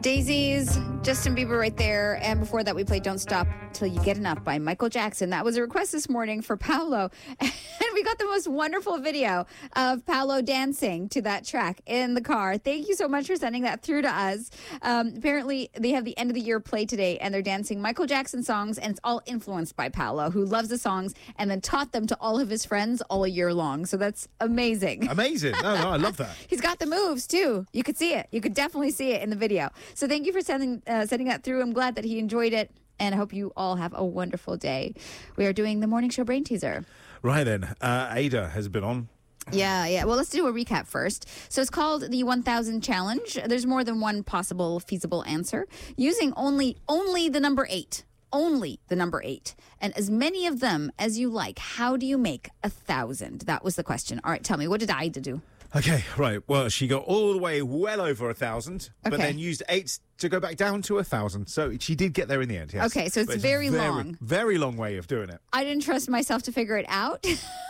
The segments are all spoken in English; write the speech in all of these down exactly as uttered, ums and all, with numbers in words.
Daisies, Justin Bieber right there. And before that, we played Don't Stop Till You Get Enough by Michael Jackson. That was a request this morning for Paolo. And we got the most wonderful video of Paolo dancing to that track in the car. Thank you so much for sending that through to us. Um, apparently, they have the end of the year play today, and they're dancing Michael Jackson songs, and it's all influenced by Paolo, who loves the songs and then taught them to all of his friends all year long. So that's amazing. Amazing. No, no, I love that. He's got the moves, too. You could see it. You could definitely see it in the video. So thank you for sending uh, sending that through. I'm glad that he enjoyed it, and I hope you all have a wonderful day. We are doing the Morning Show Brain Teaser. Right then, uh, Ada has been on. Yeah, yeah. Well, let's do a recap first. So it's called the one thousand Challenge. There's more than one possible feasible answer. Using only only the number eight. Only the number eight. And as many of them as you like. How do you make a thousand? That was the question. All right, tell me, what did Aida do? Okay, right. Well, she got all the way well over a thousand, Okay. but then used eight to go back down to a thousand. So she did get there in the end, yes. Okay, so it's But very long. Very long way of doing it. I didn't trust myself to figure it out.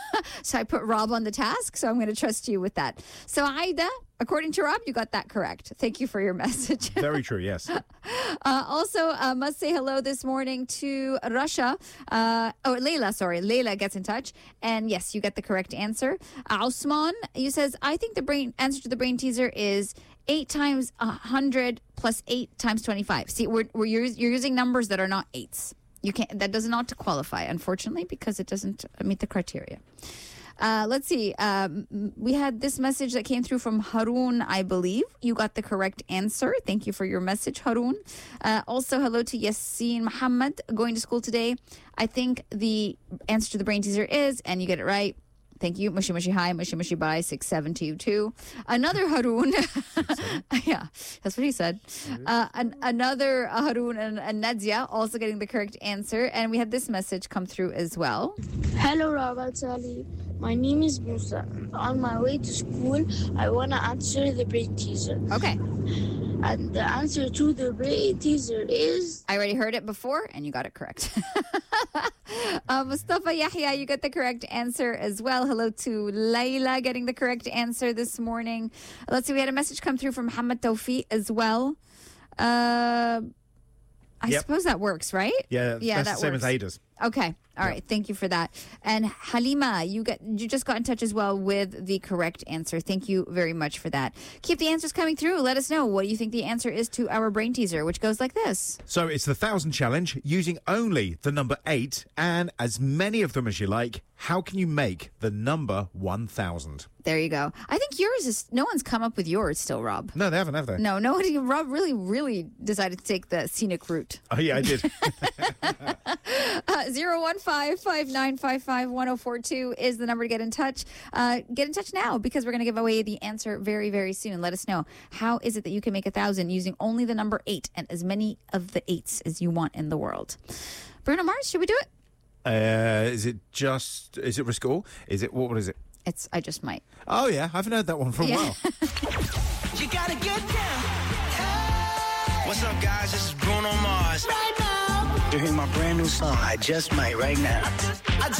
So I put Rob on the task, so I'm going to trust you with that. So Aida, according to Rob, you got that correct. Thank you for your message. Very true, yes. Uh, also, uh, must say hello this morning to Russia. Uh, oh, Leila, sorry. Leila gets in touch. And yes, you get the correct answer. Uh, Osman, you says, I think the brain answer to the brain teaser is eight times one hundred plus eight times twenty-five. See, we're, we're you're using numbers that are not eights. You can't. That does not qualify, unfortunately, because it doesn't meet the criteria. Uh, let's see. Um, we had this message that came through from Haroon, I believe. You got the correct answer. Thank you for your message, Haroon. Uh, also, hello to Yassine Muhammad, going to school today. I think the answer to the brain teaser is, and you get it right. Thank you. Mushy Mushy Hi, Mushy Mushy Bye, six seven to you too. Another Haroon. Yeah, that's what he said. Uh, an, another Haroon and, and Nadia also getting the correct answer. And we had this message come through as well. Hello, Robert Sally. My name is Musa. On my way to school, I want to answer the brain teaser. Okay. And the answer to the brain teaser is... I already heard it before, and you got it correct. uh, Mustafa Yahya, you got the correct answer as well. Hello to Layla getting the correct answer this morning. Let's see, we had a message come through from Muhammad Tawfiq as well. Uh, I Yep. suppose that works, right? Yeah, yeah, that's that the same works. as Ada's. Okay. All right. Thank you for that. And Halima, you got you just got in touch as well with the correct answer. Thank you very much for that. Keep the answers coming through. Let us know what you think the answer is to our brain teaser, which goes like this. So it's the thousand challenge using only the number eight and as many of them as you like. How can you make the number one thousand? There you go. I think yours is, no one's come up with yours still, Rob. No, they haven't, have they? No, nobody, Rob really, really decided to take the scenic route. Oh, yeah, I did. uh, zero one five, five nine five five, one zero four two is the number to get in touch. Uh, get in touch now because we're going to give away the answer very, very soon. Let us know. How is it that you can make a thousand using only the number eight and as many of the eights as you want in the world? Bruno Mars, should we do it? Uh, is it just, is it Risk All? Is it, what, what is it? It's I Just Might. Oh, yeah, I haven't heard that one for a Yeah. while. You gotta get down. Hey. What's up, guys? This is Bruno Mars. Right now. You're hearing my brand new song, I Just Might, right now. I just